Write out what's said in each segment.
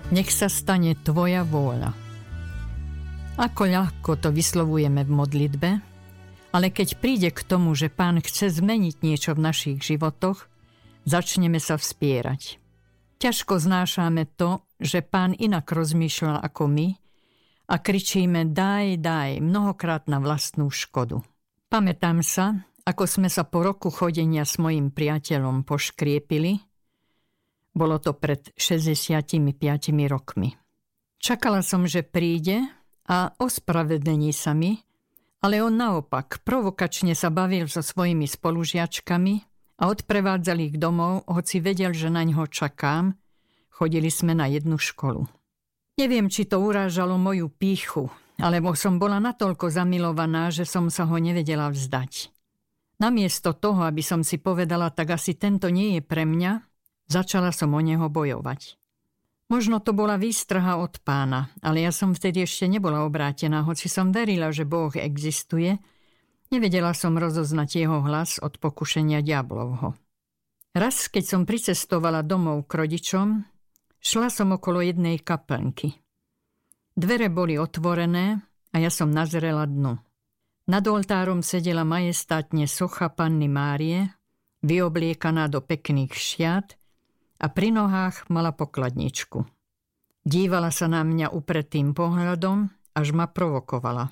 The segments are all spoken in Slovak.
Nech sa stane tvoja vôľa. Ako ľahko to vyslovujeme v modlitbe, ale keď príde k tomu, že Pán chce zmeniť niečo v našich životoch, začneme sa vspierať. Ťažko znášame to, že Pán inak rozmýšľa ako my a kričíme daj, mnohokrát na vlastnú škodu. Pamätám sa, ako sme sa po roku chodenia s mojím priateľom poškriepili. Bolo to pred 65 rokmi. Čakala som, že príde a ospravedlní sa mi, ale on naopak provokačne sa bavil so svojimi spolužiačkami a odprevádzal ich domov, hoci vedel, že na ňo čakám. Chodili sme na jednu školu. Neviem, či to urážalo moju pýchu, alebo som bola natoľko zamilovaná, že som sa ho nevedela vzdať. Namiesto toho, aby som si povedala, tak asi tento nie je pre mňa, začala som o neho bojovať. Možno to bola výstraha od Pána, ale ja som vtedy ešte nebola obrátená, hoci som verila, že Boh existuje, nevedela som rozoznať jeho hlas od pokušenia diablovho. Raz, keď som pricestovala domov k rodičom, šla som okolo jednej kaplnky. Dvere boli otvorené a ja som nazrela dnu. Nad oltárom sedela majestátne socha Panny Márie, vyobliekaná do pekných šiat, a pri nohách mala pokladničku. Dívala sa na mňa upretým pohľadom, až ma provokovala.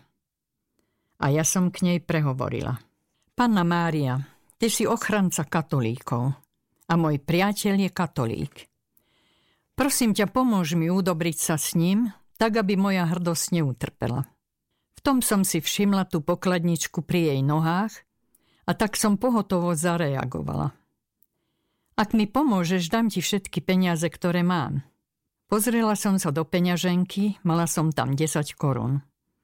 A ja som k nej prehovorila. Panna Mária, ty si ochranca katolíkov a môj priateľ je katolík. Prosím ťa, pomôž mi udobriť sa s ním, tak aby moja hrdosť neutrpela. V tom som si všimla tú pokladničku pri jej nohách a tak som pohotovo zareagovala. Ak mi pomôžeš, dám ti všetky peniaze, ktoré mám. Pozrela som sa do peňaženky, mala som tam 10 korún.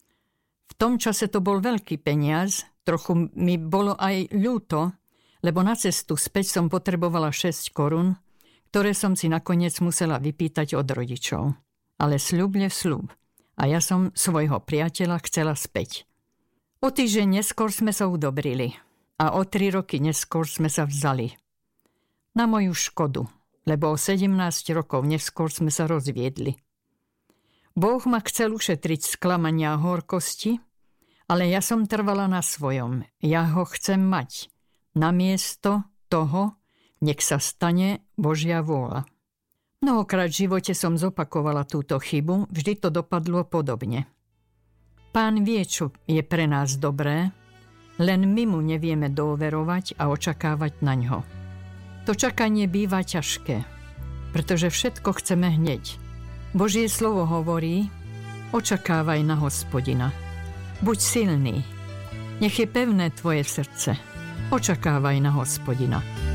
V tom čase to bol veľký peniaz, trochu mi bolo aj ľúto, lebo na cestu späť som potrebovala 6 korún, ktoré som si nakoniec musela vypýtať od rodičov. Ale sľub je sľub a ja som svojho priateľa chcela späť. O týždeň neskôr sme sa udobrili a o 3 roky neskôr sme sa vzali. Na moju škodu, lebo o 17 rokov neskôr sme sa rozviedli. Boh ma chcel ušetriť sklamania a horkosti, ale ja som trvala na svojom. Ja ho chcem mať. Namiesto toho nech sa stane Božia vôľa. Mnohokrát v živote som zopakovala túto chybu, vždy to dopadlo podobne. Pán vie, čo je pre nás dobré, len my mu nevieme dôverovať a očakávať na ňo. To čakanie býva ťažké, pretože všetko chceme hneď. Božie slovo hovorí, očakávaj na Hospodina. Buď silný, nech je pevné tvoje srdce. Očakávaj na Hospodina.